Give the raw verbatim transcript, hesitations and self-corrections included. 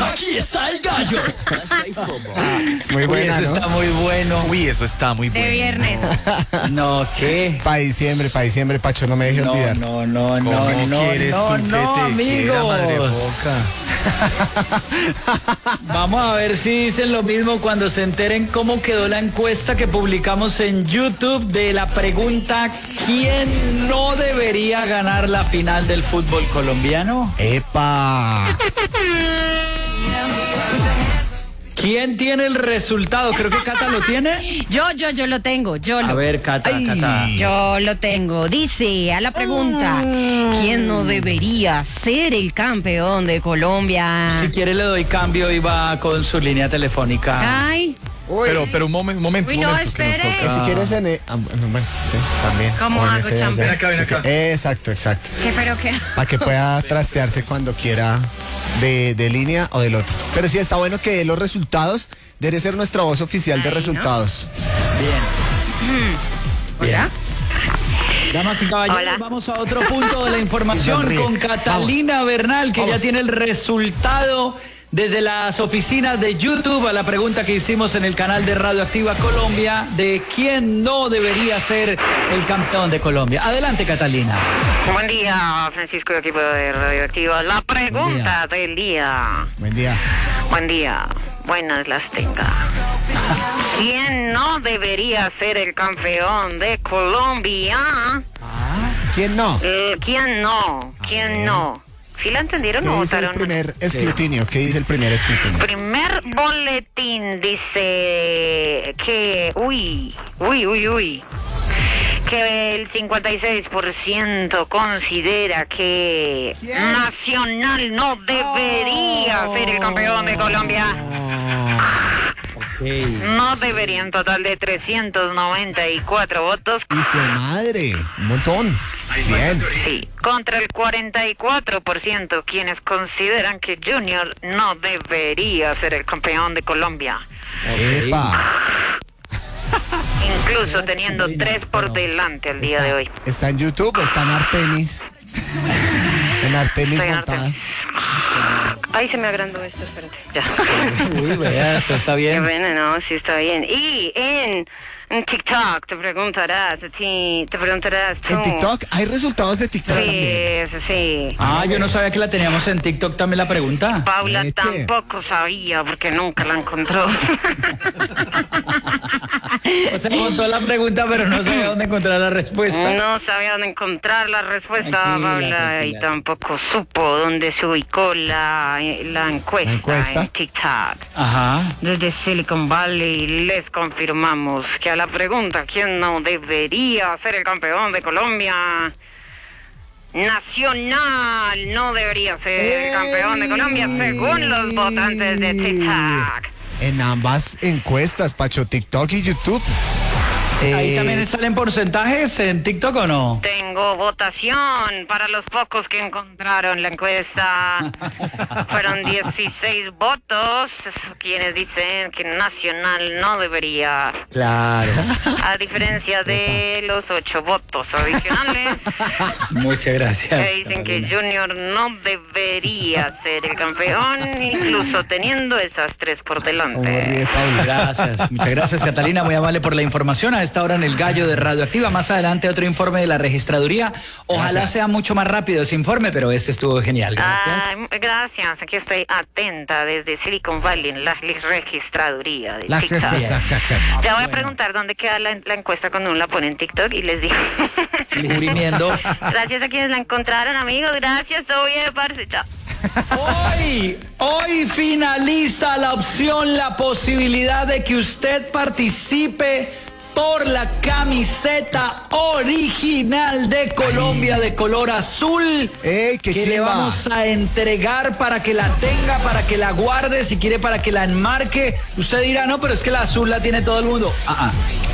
Aquí está el gallo. Muy buena, Uy, eso ¿no? está muy bueno. Uy, eso está muy De bueno. viernes. No, ¿qué? Para diciembre, para diciembre, Pacho, no me deje No, olvidar. no, no, no, ¿Cómo no, quieres no, tú que no, te quiera, madre amigos. boca? Vamos a ver si dicen lo mismo cuando se enteren cómo quedó la encuesta que publicamos en YouTube de la pregunta ¿quién no debería ganar la final del fútbol colombiano? ¡Epa! ¿Quién tiene el resultado? Creo que Cata lo tiene. Yo, yo, yo lo tengo. Yo A lo. ver, Cata, Ay. Cata. Yo lo tengo. Dice a la pregunta: ¿quién no debería ser el campeón de Colombia? Si quiere le doy cambio y va con su línea telefónica. Ay, Pero, pero un momento, un momento, Uy, un no, momento, que nos espere. toca. Si quieres en... e- ah, bueno, bueno, sí, también. ¿Cómo O en hago, ese champ? allá. Ven acá, ven acá. Exacto, exacto. ¿qué pero qué? Para que pueda trastearse cuando quiera de, de línea o del otro. Pero sí, está bueno que dé los resultados. Debe ser nuestra voz oficial de Ay, ¿no? resultados. Bien. ¿Hola? Damas y caballeros, Hola. vamos a otro punto de la información Sonríe. con Catalina Bernal, que ya Vamos. tiene el resultado desde las oficinas de YouTube a la pregunta que hicimos en el canal de Radioactiva Colombia de quién no debería ser el campeón de Colombia. Adelante, Catalina. Buen día, Francisco y equipo de Radioactiva. La pregunta del día. Buen día. Buen día. Buenas las tenga. ¿Quién no debería ser el campeón de Colombia? ¿Quién no? Eh, ¿Quién no? ¿Quién ver. no? ¿Sí la entendieron ¿Qué o dice el votaron? primer escrutinio? ¿Qué dice el primer escrutinio? Primer boletín dice que, uy, uy, uy, uy, que el cincuenta y seis por ciento considera que ¿Quién? Nacional no debería ser el campeón de Colombia. No debería, en total de trescientos noventa y cuatro votos. ¡Hijo de madre! Un montón. Bien. Sí, contra el cuarenta y cuatro por ciento quienes consideran que Junior no debería ser el campeón de Colombia. ¡Epa! Incluso teniendo tres por delante al día de hoy. ¿Está en YouTube o está en Artemis? En Artemis Estoy en montada. Artemis. Ay, se me agrandó esto, espérate. Ya. Uy, vea, eso está Qué bien. bueno, no, sí está bien. Y en, en TikTok te preguntarás, a ti, te preguntarás tú. ¿En TikTok? ¿Hay resultados de TikTok Sí, también? eso sí. Ah, yo no sabía que la teníamos en TikTok también la pregunta. Paula Leche. tampoco sabía porque nunca la encontró. O sea, montó la pregunta, pero no sabía dónde encontrar la respuesta. No sabía dónde encontrar la respuesta, Tranquila, Paula, y tranquila. tampoco supo dónde se ubicó la, la encuesta, ¿La encuesta? en TikTok. Ajá. Desde Silicon Valley les confirmamos que a la pregunta ¿quién no debería ser el campeón de Colombia? Nacional no debería ser el campeón de Colombia según los votantes de TikTok. En ambas encuestas, Pacho, TikTok y YouTube. ¿Ahí Eh, también salen porcentajes en TikTok o no? Tengo votación para los pocos que encontraron la encuesta. Fueron dieciséis votos quienes dicen que Nacional no debería, Claro. a diferencia de los ocho votos adicionales Muchas gracias. que dicen que Junior no debería ser el campeón, incluso teniendo esas tres por ¿Cómo delante. ríe Paula? Gracias, muchas gracias Catalina, muy amable por la información. A esta hora en el Gallo de Radioactiva, más adelante otro informe de la registraduría. Ojalá Gracias. sea mucho más rápido ese informe, pero este estuvo genial. Gracias. Ay, gracias, aquí estoy atenta desde Silicon Valley en la registraduría de La TikTok. respuesta, chac, chac. Ya voy a preguntar dónde queda la, la encuesta cuando uno la pone en TikTok y les digo. Imprimiendo. Gracias a quienes la encontraron, amigos. Gracias, todo bien, parce. Chao. Hoy, hoy finaliza la opción, la posibilidad de que usted participe por la camiseta original de Colombia de color azul. ¡Ey, qué que le chimba! vamos a entregar para que la tenga, para que la guarde, si quiere para que la enmarque. Usted dirá, no, pero es que la azul la tiene todo el mundo. Ah, ah.